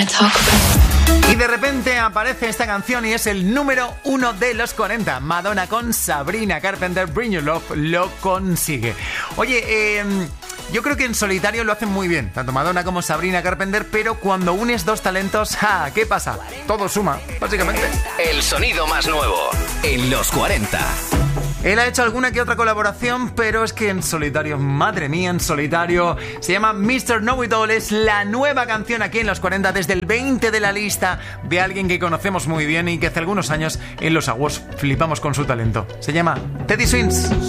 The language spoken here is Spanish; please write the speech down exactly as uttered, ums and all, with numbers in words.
Y de repente aparece esta canción y es el número uno de los cuarenta. Madonna con Sabrina Carpenter, Bring Your Love, lo consigue. Oye, eh, yo creo que en solitario lo hacen muy bien, tanto Madonna como Sabrina Carpenter, pero cuando unes dos talentos, ¡ja! ¿Qué pasa? Todo suma, básicamente. El sonido más nuevo en los cuarenta. Él ha hecho alguna que otra colaboración, pero es que en solitario, madre mía, en solitario, se llama mister Know It All. Es la nueva canción aquí en los cuarenta, desde el veinte de la lista, de alguien que conocemos muy bien y que hace algunos años en los awards flipamos con su talento. Se llama Teddy Swims.